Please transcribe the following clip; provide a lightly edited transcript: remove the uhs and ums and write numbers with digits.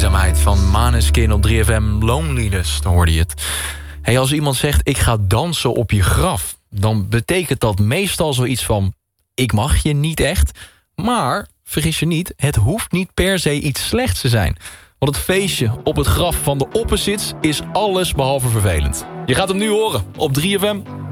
Eenzaamheid van Maneskin op 3FM. Loneliness, dan hoorde je het. Hey, als iemand zegt, ik ga dansen op je graf, dan betekent dat meestal zoiets van, ik mag je niet echt. Maar, vergis je niet, het hoeft niet per se iets slechts te zijn. Want het feestje op het graf van de opposites is alles behalve vervelend. Je gaat hem nu horen op 3FM.